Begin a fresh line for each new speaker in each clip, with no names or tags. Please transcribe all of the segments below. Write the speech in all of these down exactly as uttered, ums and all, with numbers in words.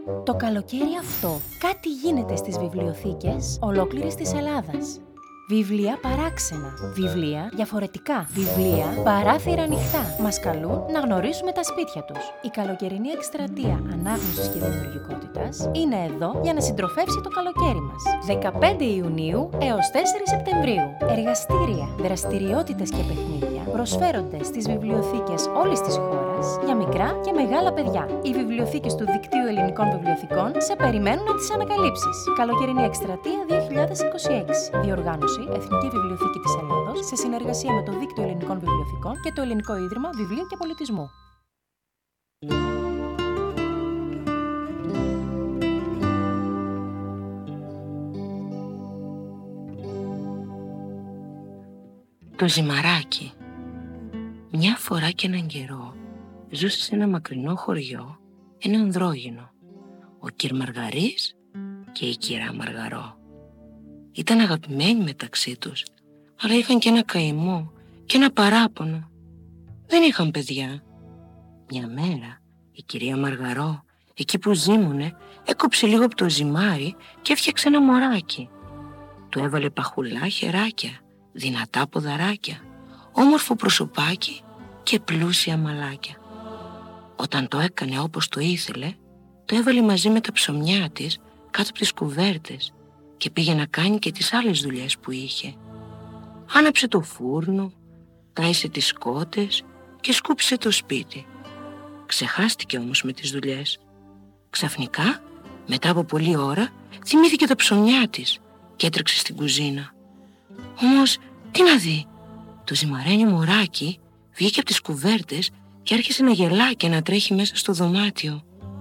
Το καλοκαίρι αυτό κάτι γίνεται στις βιβλιοθήκες ολόκληρης της Ελλάδας. Βιβλία παράξενα, βιβλία διαφορετικά, βιβλία παράθυρα ανοιχτά. Μας καλούν να γνωρίσουμε τα σπίτια τους. Η καλοκαιρινή εκστρατεία ανάγνωσης και δημιουργικότητας είναι εδώ για να συντροφεύσει το καλοκαίρι μας. δεκαπέντε Ιουνίου έως τέσσερα Σεπτεμβρίου. Εργαστήρια, δραστηριότητες και παιχνίδια προσφέρονται στις βιβλιοθήκες όλης της χώρας για μικρά και μεγάλα παιδιά. Οι βιβλιοθήκες του Δικτύου Ελληνικών Βιβλιοθηκών σε περιμένουν να τις ανακαλύψεις. Καλοκαιρινή εκστρατεία δύο χιλιάδες είκοσι έξι. Διοργάνωση Εθνική Βιβλιοθήκη της Ελλάδος σε συνεργασία με το Δίκτυο Ελληνικών Βιβλιοθηκών και το Ελληνικό Ίδρυμα Βιβλίου και Πολιτισμού.
Το ζυμαράκι. Μια φορά και έναν καιρό ζούσε σε ένα μακρινό χωριό ένα ανδρόγυνο, ο κυρ Μαργαρής και η κυρά Μαργαρό. Ήταν αγαπημένοι μεταξύ τους, αλλά είχαν και ένα καημό και ένα παράπονο. Δεν είχαν παιδιά. Μια μέρα η κυρία Μαργαρό, εκεί που ζήμουνε, έκοψε λίγο από το ζυμάρι και έφτιαξε ένα μωράκι. Του έβαλε παχουλά χεράκια, δυνατά ποδαράκια, όμορφο προσωπάκι και πλούσια μαλάκια. Όταν το έκανε όπως το ήθελε, το έβαλε μαζί με τα ψωμιά της κάτω από τις κουβέρτες και πήγε να κάνει και τις άλλες δουλειές που είχε. Άναψε το φούρνο, τάισε τις κότες και σκούπισε το σπίτι. Ξεχάστηκε όμως με τις δουλειές. Ξαφνικά, μετά από πολλή ώρα, θυμήθηκε τα ψωμιά της και έτρεξε στην κουζίνα. Όμως, τι να δει, το ζυμαρένιο μωράκι βγήκε από τις κουβέρτες και άρχισε να γελά και να τρέχει μέσα στο δωμάτιο.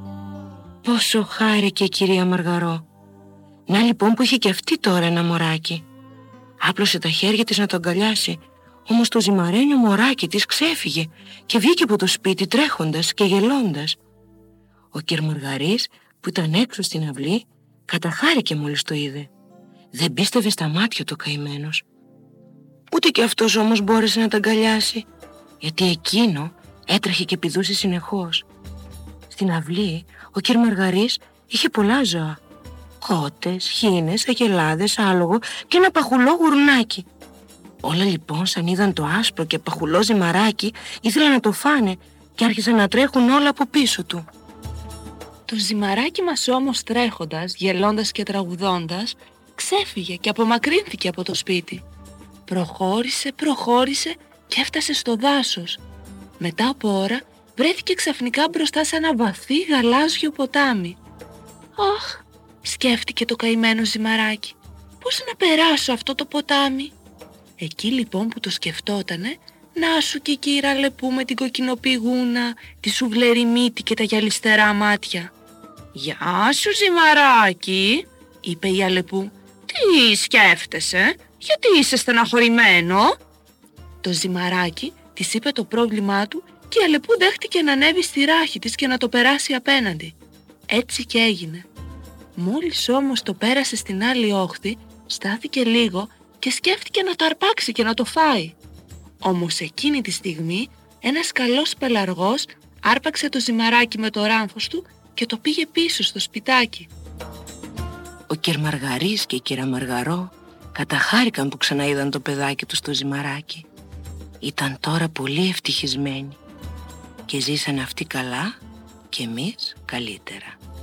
Πόσο χάρηκε η κυρία Μαργαρό. Να λοιπόν που είχε και αυτή τώρα ένα μωράκι. Άπλωσε τα χέρια της να το αγκαλιάσει, όμως το ζυμαρένιο μωράκι της ξέφυγε και βγήκε από το σπίτι τρέχοντας και γελώντας. Ο κυρ Μαργαρής που ήταν έξω στην αυλή καταχάρηκε μόλις το είδε. Δεν πίστευε στα μάτια του καημένος. Ούτε και αυτός όμως μπόρεσε να τα αγκαλιάσει, γιατί εκείνο έτρεχε και πηδούσε συνεχώς. Στην αυλή ο κυρ Μαργαρής είχε πολλά ζώα. Κότες, χήνες, αγελάδες, άλογο και ένα παχουλό γουρνάκι. Όλα λοιπόν σαν είδαν το άσπρο και παχουλό ζυμαράκι ήθελαν να το φάνε και άρχισαν να τρέχουν όλα από πίσω του.
Το ζυμαράκι μας όμως τρέχοντας, γελώντας και τραγουδώντας, ξέφυγε και απομακρύνθηκε από το σπίτι. Προχώρησε, προχώρησε και έφτασε στο δάσος. Μετά από ώρα βρέθηκε ξαφνικά μπροστά σε ένα βαθύ γαλάζιο ποτάμι. «Αχ», σκέφτηκε το καημένο ζυμαράκι, «πώς να περάσω αυτό το ποτάμι?» Εκεί λοιπόν που το σκεφτότανε, να σου και η Αλεπού με την κοκκινοπηγούνα, τη σουβλερή μύτη και τα γυαλιστερά μάτια. «Γεια σου ζυμαράκι», είπε η Αλεπού. «Τι σκέφτεσαι, γιατί είσαι στεναχωρημένο?» Το ζυμαράκι της είπε το πρόβλημά του και η Αλεπού δέχτηκε να ανέβει στη ράχη της και να το περάσει απέναντι. Έτσι και έγινε. Μόλις όμως το πέρασε στην άλλη όχθη, στάθηκε λίγο και σκέφτηκε να το αρπάξει και να το φάει. Όμως εκείνη τη στιγμή ένας καλός πελαργός άρπαξε το ζυμαράκι με το ράμφος του και το πήγε πίσω στο σπιτάκι.
Ο κυρ Μαργαρής και η κυρία Μαργαρό καταχάρηκαν που ξαναείδαν το παιδάκι του στο ζυμαράκι. Ήταν τώρα πολύ ευτυχισμένοι και ζήσαν αυτοί καλά και εμείς καλύτερα.